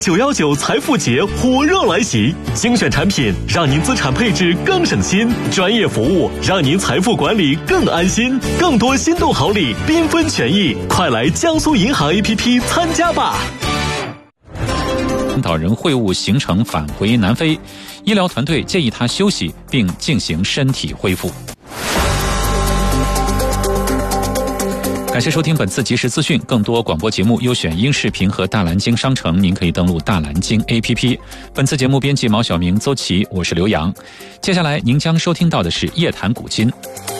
919财富节火热来袭，精选产品让您资产配置更省心，专业服务让您财富管理更安心，更多心动好礼缤纷权益，快来江苏银行 APP 参加吧！ 领导人会晤行程返回南非，医疗团队建议他休息并进行身体恢复。感谢收听本次即时资讯，更多广播节目优选音视频和大蓝鲸商城，您可以登录大蓝鲸 APP。 本次节目编辑毛晓明、邹琪，我是刘洋。接下来您将收听到的是夜谈古今。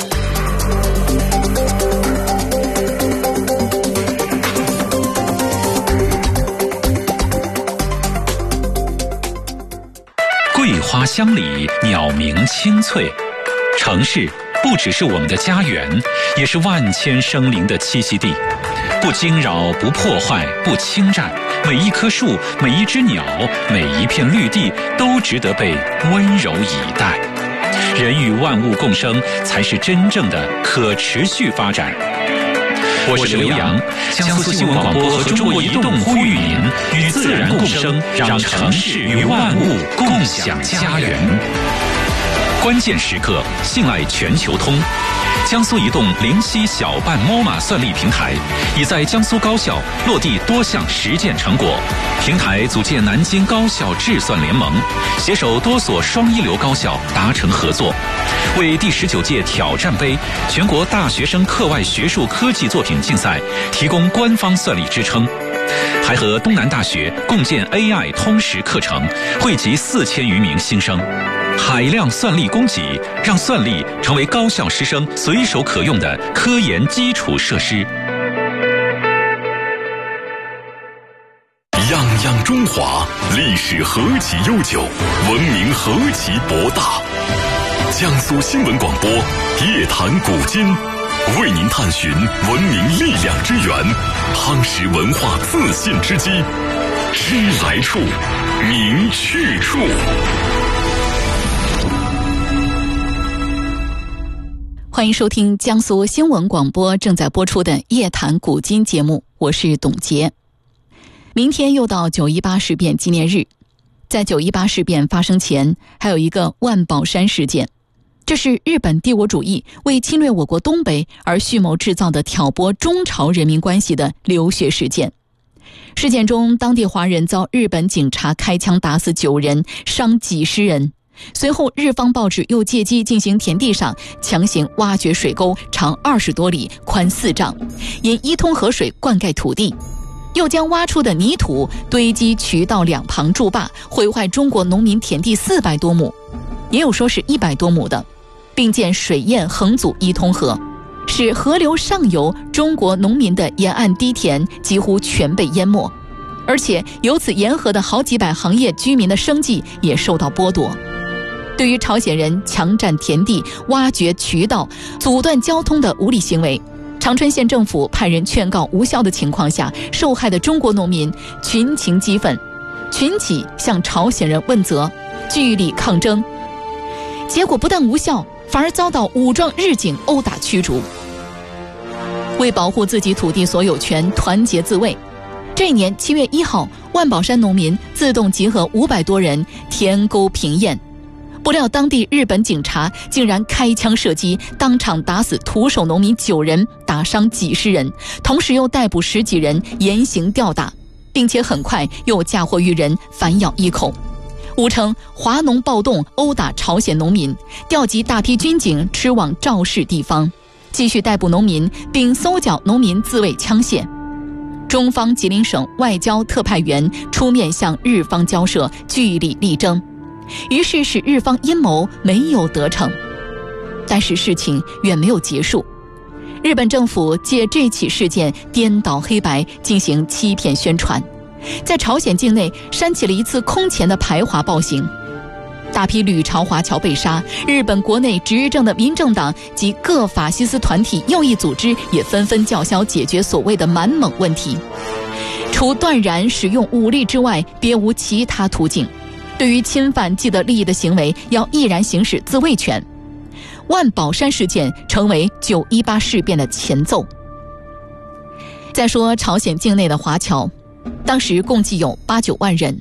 桂花香里鸟鸣清脆，城市不只是我们的家园，也是万千生灵的栖息地。不惊扰，不破坏，不侵占，每一棵树，每一只鸟，每一片绿地都值得被温柔以待。人与万物共生，才是真正的可持续发展。我是刘洋，江苏新闻广播和中国移动呼吁您与自然共生，让城市与万物共享家园。关键时刻，信赖全球通。江苏移动灵犀小办 MoMA 算力平台已在江苏高校落地多项实践成果。平台组建南京高校智算联盟，携手多所双一流高校达成合作，为第19届挑战杯全国大学生课外学术科技作品竞赛提供官方算力支撑。还和东南大学共建 AI 通识课程，惠及4000余名新生。海量算力供给，让算力成为高校师生随手可用的科研基础设施。 泱泱中华，历史何其悠久，文明何其博大。江苏新闻广播夜谈古今，为您探寻文明力量之源，夯实文化自信之基。知来处，明去处。 欢迎收听江苏新闻广播正在播出的夜谈古今节目，我是董洁。明天又到918事变纪念日，在918事变发生前，还有一个万宝山事件，这是日本帝国主义为侵略我国东北而蓄谋制造的挑拨中朝人民关系的流血事件。事件中，当地华人遭日本警察开枪打死9人，伤几十人。随后日方报纸又借机进行田地上强行挖掘水沟，长20多里，宽4丈，引伊通河水灌溉土地，又将挖出的泥土堆积渠道两旁筑坝，毁坏中国农民田地400多亩，也有说是100多亩的，并建水堰横阻伊通河，使河流上游中国农民的沿岸低田几乎全被淹没，而且由此沿河的好几百行业居民的生计也受到剥夺。对于朝鲜人强占田地、挖掘渠道、阻断交通的无理行为，长春县政府派人劝告无效的情况下，受害的中国农民群情激愤，群起向朝鲜人问责，据理抗争。结果不但无效，反而遭到武装日警殴打驱逐。为保护自己土地所有权，团结自卫，这一年7月1号，万宝山农民自动集合500多人填沟平堰。不料当地日本警察竟然开枪射击，当场打死徒手农民9人，打伤几十人，同时又逮捕10几人严刑吊打，并且很快又嫁祸于人，反咬一口。误称华农暴动殴打朝鲜农民，调集大批军警驰往肇事地方，继续逮捕农民，并搜缴农民自卫枪械。中方吉林省外交特派员出面向日方交涉，据理力争，于是使日方阴谋没有得逞。但是事情远没有结束，日本政府借这起事件颠倒黑白，进行欺骗宣传，在朝鲜境内煽起了一次空前的排华暴行。大批旅朝华侨被杀，日本国内执政的民政党及各法西斯团体右翼组织也纷纷叫嚣解决所谓的满蒙问题，除断然使用武力之外，别无其他途径。对于侵犯既得利益的行为，要毅然行使自卫权。万宝山事件成为918事变的前奏。再说朝鲜境内的华侨， 当时共计有8-9万人。